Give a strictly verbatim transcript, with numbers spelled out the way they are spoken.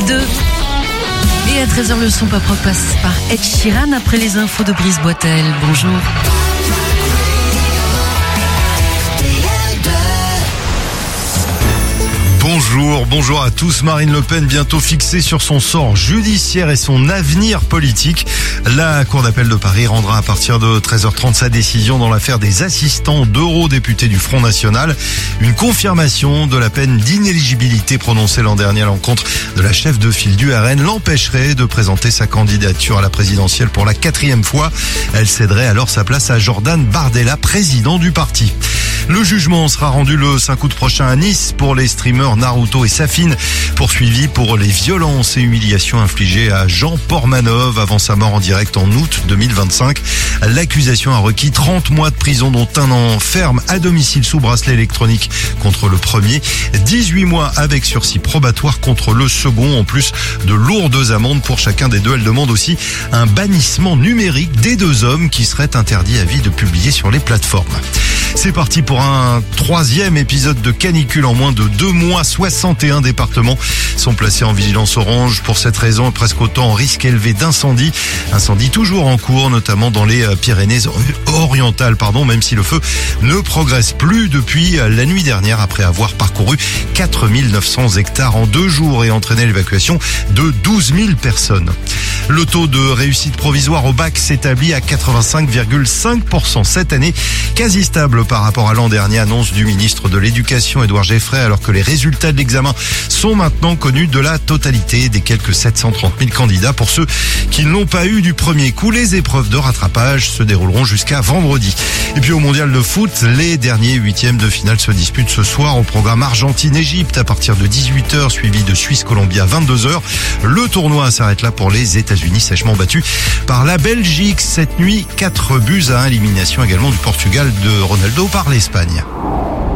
deux. Et à treize heures, le son pas propre passe par Ed Sheeran après les infos de Brice Boitel. Bonjour. Bonjour, bonjour à tous. Marine Le Pen bientôt fixée sur son sort judiciaire et son avenir politique. La Cour d'appel de Paris rendra à partir de treize heures trente sa décision dans l'affaire des assistants d'eurodéputés du Front National. Une confirmation de la peine d'inéligibilité prononcée l'an dernier à l'encontre de la chef de file du R N l'empêcherait de présenter sa candidature à la présidentielle pour la quatrième fois. Elle céderait alors sa place à Jordan Bardella, président du parti. Le jugement sera rendu le cinq août prochain à Nice pour les streamers Naruto et Safine, poursuivis pour les violences et humiliations infligées à Jean Portmanov avant sa mort en direct en août deux mille vingt-cinq. L'accusation a requis trente mois de prison, dont un an ferme à domicile sous bracelet électronique contre le premier, dix-huit mois avec sursis probatoire contre le second, en plus de lourdes amendes pour chacun des deux. Elle demande aussi un bannissement numérique des deux hommes qui seraient interdits à vie de publier sur les plateformes. C'est parti pour un troisième épisode de canicule en moins de deux mois. soixante et un départements sont placés en vigilance orange. Pour cette raison, presque autant en risque élevé d'incendie. Incendie toujours en cours, notamment dans les Pyrénées orientales, pardon, même si le feu ne progresse plus depuis la nuit dernière après avoir parcouru quatre mille neuf cents hectares en deux jours et entraîné l'évacuation de douze mille personnes. Le taux de réussite provisoire au bac s'établit à quatre-vingt-cinq virgule cinq pour cent cette année, quasi stable par rapport à l'an dernier, annonce du ministre de l'Éducation Édouard Geffray, alors que les résultats de l'examen sont maintenant connus de la totalité des quelques sept cent trente mille candidats. Pour ceux qui ne l'ont pas eu du premier coup, les épreuves de rattrapage se dérouleront jusqu'à vendredi. Et puis au mondial de foot, les derniers huitièmes de finale se disputent ce soir au programme Argentine-Égypte à partir de dix-huit heures, suivi de Suisse-Colombie à vingt-deux heures. Le tournoi s'arrête là pour les États-Unis, sèchement battus par la Belgique cette nuit, quatre buts à un. Élimination également du Portugal de Ronaldo par l'Espagne.